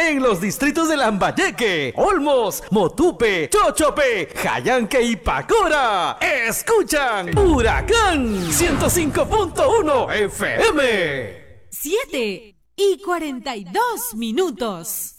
en los distritos de Lambayeque, Olmos, Motupe, Chochope, Jayanque y Pacora. Escuchan Huracán 105.1 FM. 7:42.